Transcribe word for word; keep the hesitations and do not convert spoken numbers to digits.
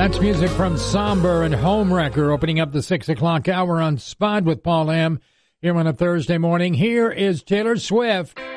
That's music from Somber and Homewrecker opening up the six o'clock hour on Spot with Paul M. here on a Thursday morning. Here is Taylor Swift.